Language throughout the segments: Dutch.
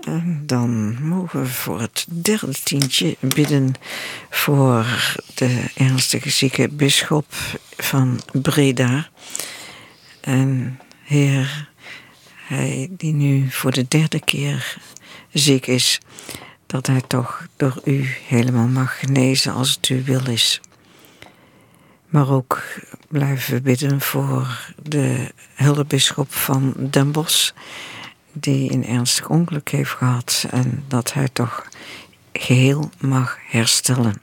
En dan mogen we voor het derde tientje bidden voor de ernstige zieke bisschop van Breda. En Heer, hij die nu voor de derde keer ziek is, dat hij toch door u helemaal mag genezen als het uw wil is. Maar ook blijven we bidden voor de hulpbisschop van Den Bosch, die een ernstig ongeluk heeft gehad en dat hij toch geheel mag herstellen.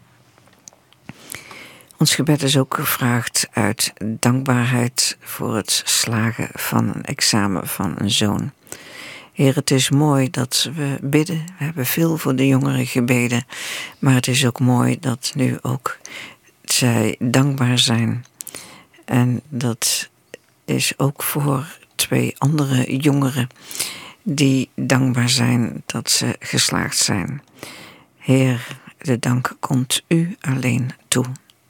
Ons gebed is ook gevraagd uit dankbaarheid voor het slagen van een examen van een zoon. Heer, het is mooi dat we bidden. We hebben veel voor de jongeren gebeden. Maar het is ook mooi dat nu ook zij dankbaar zijn. En dat is ook voor 2 andere jongeren die dankbaar zijn dat ze geslaagd zijn. Heer, de dank komt u alleen toe.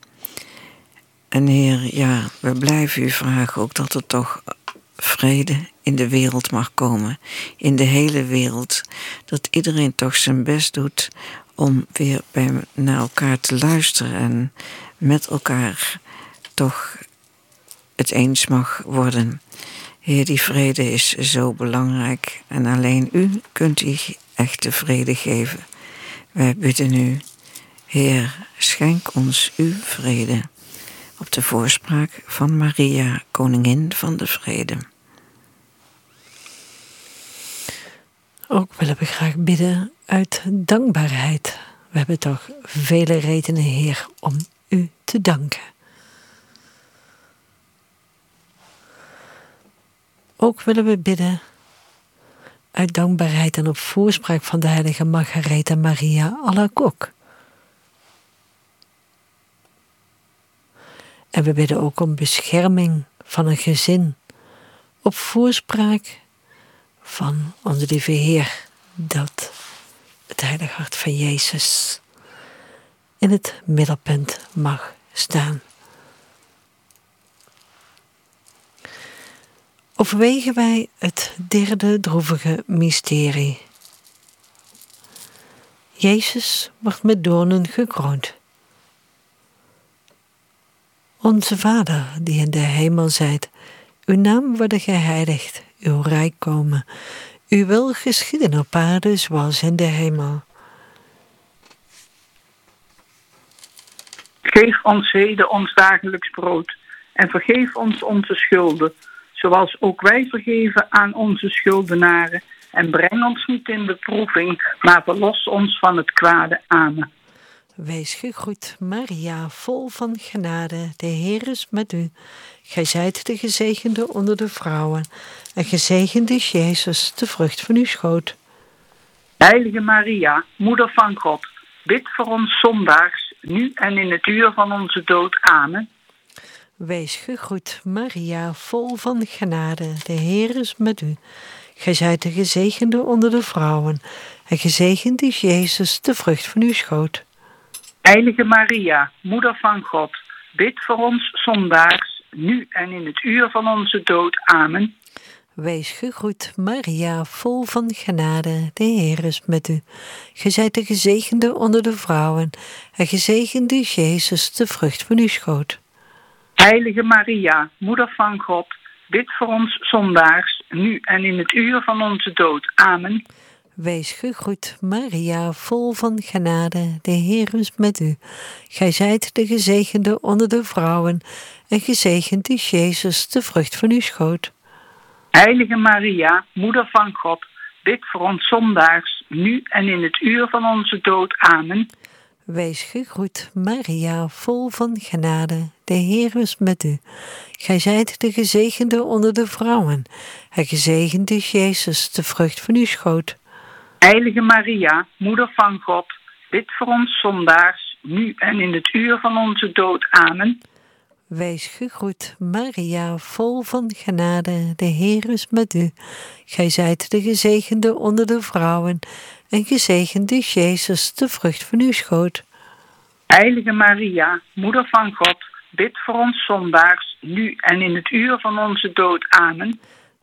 En Heer, ja, we blijven u vragen ook dat er toch vrede in de wereld mag komen. In de hele wereld. Dat iedereen toch zijn best doet om weer naar elkaar te luisteren. En met elkaar toch het eens mag worden. Heer, die vrede is zo belangrijk. En alleen u kunt die echte vrede geven. Wij bidden u, Heer, schenk ons uw vrede. Op de voorspraak van Maria, koningin van de vrede. Ook willen we graag bidden uit dankbaarheid. We hebben toch vele redenen, Heer, om u te danken. Ook willen we bidden uit dankbaarheid en op voorspraak van de heilige Margaretha Maria Alacoque. En we bidden ook om bescherming van een gezin op voorspraak van onze lieve Heer, dat het heilige hart van Jezus in het middelpunt mag staan. Overwegen wij het derde droevige mysterie. Jezus wordt met doornen gekroond. Onze Vader, die in de hemel zijt, uw naam worden geheiligd, uw rijk komen. Uw wil geschieden op aarde zoals in de hemel. Geef ons heden ons dagelijks brood en vergeef ons onze schulden, zoals ook wij vergeven aan onze schuldenaren. En breng ons niet in beproeving, maar verlos ons van het kwade. Amen. Wees gegroet, Maria, vol van genade, de Heer is met u. Gij zijt de gezegende onder de vrouwen, en gezegend is Jezus, de vrucht van uw schoot. Heilige Maria, moeder van God, bid voor ons zondaars, nu en in het uur van onze dood. Amen. Wees gegroet, Maria, vol van genade, de Heer is met u. Gij zijt de gezegende onder de vrouwen, en gezegend is Jezus, de vrucht van uw schoot. Heilige Maria, moeder van God, bid voor ons zondaars, nu en in het uur van onze dood. Amen. Wees gegroet, Maria, vol van genade, de Heer is met u. Gij zijt de gezegende onder de vrouwen, en gezegend is Jezus, de vrucht van uw schoot. Heilige Maria, moeder van God, bid voor ons zondaars, nu en in het uur van onze dood. Amen. Wees gegroet, Maria, vol van genade, de Heer is met u. Gij zijt de gezegende onder de vrouwen, en gezegend is Jezus, de vrucht van uw schoot. Heilige Maria, moeder van God, bid voor ons zondaars, nu en in het uur van onze dood. Amen. Wees gegroet, Maria, vol van genade, de Heer is met u. Gij zijt de gezegende onder de vrouwen, en gezegend is Jezus, de vrucht van uw schoot. Heilige Maria, moeder van God, bid voor ons zondaars, nu en in het uur van onze dood. Amen. Wees gegroet, Maria, vol van genade, de Heer is met u. Gij zijt de gezegende onder de vrouwen, en gezegend is Jezus, de vrucht van uw schoot. Heilige Maria, moeder van God, bid voor ons zondaars, nu en in het uur van onze dood. Amen.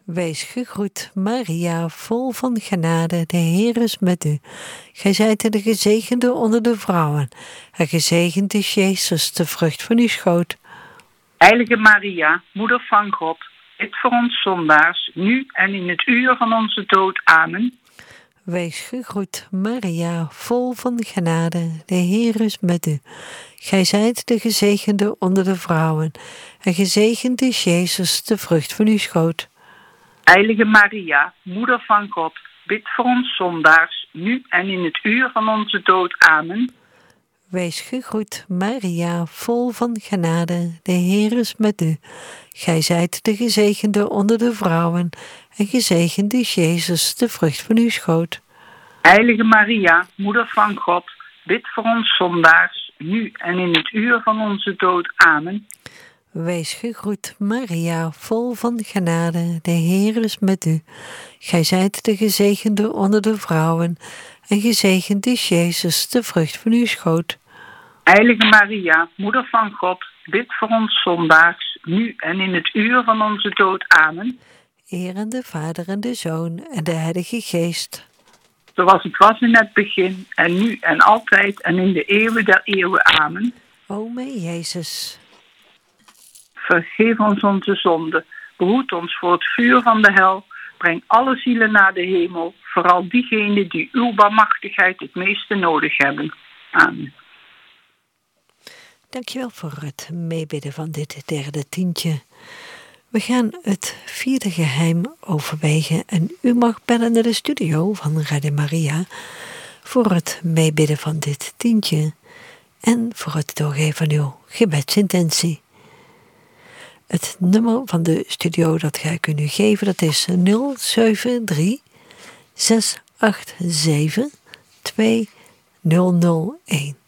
Wees gegroet, Maria, vol van genade, de Heer is met u. Gij zijt de gezegende onder de vrouwen, en gezegend is Jezus, de vrucht van uw schoot. Heilige Maria, Moeder van God, bid voor ons zondaars, nu en in het uur van onze dood. Amen. Wees gegroet, Maria, vol van genade, de Heer is met u. Gij zijt de gezegende onder de vrouwen, en gezegend is Jezus, de vrucht van uw schoot. Heilige Maria, Moeder van God, bid voor ons zondaars, nu en in het uur van onze dood. Amen. Wees gegroet, Maria, vol van genade, de Heer is met u. Gij zijt de gezegende onder de vrouwen, en gezegend is Jezus, de vrucht van uw schoot. Heilige Maria, Moeder van God, bid voor ons zondaars, nu en in het uur van onze dood. Amen. Wees gegroet, Maria, vol van genade, de Heer is met u. Gij zijt de gezegende onder de vrouwen, en gezegend is Jezus, de vrucht van uw schoot. Heilige Maria, Moeder van God, bid voor ons zondaars, nu en in het uur van onze dood. Amen. Eer aan de Vader en de Zoon en de Heilige Geest. Zoals het was in het begin, en nu en altijd en in de eeuwen der eeuwen. Amen. O mijn Jezus. Vergeef ons onze zonden, behoed ons voor het vuur van de hel, breng alle zielen naar de hemel, vooral diegenen die uw barmhartigheid het meeste nodig hebben. Amen. Dankjewel voor het meebidden van dit derde tientje. We gaan het vierde geheim overwegen en u mag bellen naar de studio van Radio Maria voor het meebidden van dit tientje en voor het doorgeven van uw gebedsintentie. Het nummer van de studio dat ga ik u nu geven, dat is 073 687 2001.